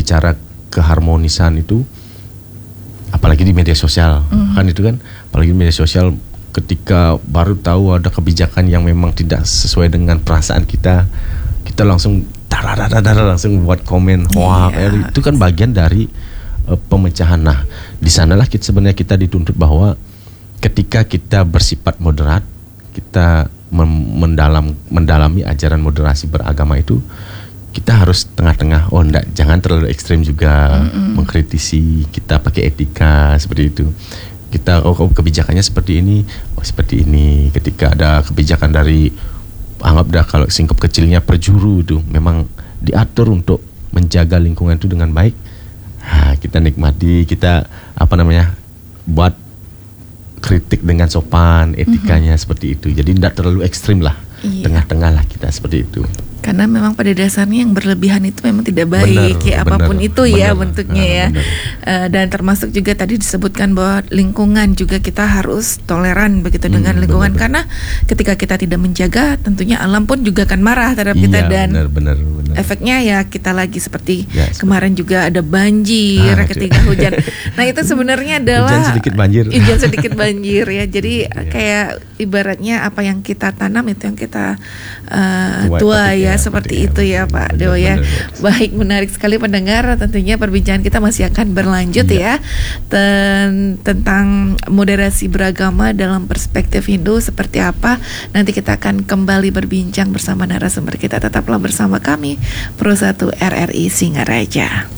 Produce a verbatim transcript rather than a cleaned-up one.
bicara keharmonisan itu, apalagi di media sosial, mm-hmm. kan itu kan, apalagi di media sosial ketika baru tahu ada kebijakan yang memang tidak sesuai dengan perasaan kita, kita langsung darah-darah langsung buat komen, wah yeah. itu kan bagian dari uh, pemecahan. Nah, di sanalah kita sebenarnya kita dituntut bahwa ketika kita bersifat moderat, kita mem- mendalam mendalami ajaran moderasi beragama itu, kita harus tengah-tengah. Oh enggak, jangan terlalu ekstrem juga, mm-hmm. mengkritisi, kita pakai etika seperti itu. Kita oh, oh kebijakannya seperti ini, oh seperti ini. Ketika ada kebijakan dari, anggap dah kalau singkup kecilnya perjuru itu memang diatur untuk menjaga lingkungan itu dengan baik. Nah, kita nikmati, kita apa namanya, buat kritik dengan sopan, etikanya mm-hmm. seperti itu. Jadi tidak terlalu ekstrim lah, iya. tengah-tengah lah kita seperti itu. Karena memang pada dasarnya yang berlebihan itu memang tidak baik, benar, ya apapun benar, itu benar, ya bentuknya benar, ya. Uh, dan termasuk juga tadi disebutkan bahwa lingkungan juga kita harus toleran begitu hmm, dengan lingkungan, benar, karena ketika kita tidak menjaga, tentunya alam pun juga akan marah terhadap iya, kita, dan benar, benar, benar. efeknya ya kita lagi seperti ya, kemarin juga ada banjir ah, ketika hujan. Nah itu sebenarnya adalah hujan sedikit banjir. Hujan sedikit banjir ya. Jadi ya. kayak ibaratnya apa yang kita tanam itu yang kita uh, tuai ya. Seperti itu ya Pak Dewo ya. Baik, menarik sekali pendengar. Tentunya perbincangan kita masih akan berlanjut ya, ya Ten- tentang moderasi beragama dalam perspektif Hindu seperti apa. Nanti kita akan kembali berbincang bersama narasumber kita. Tetaplah bersama kami Pro satu R R I Singaraja.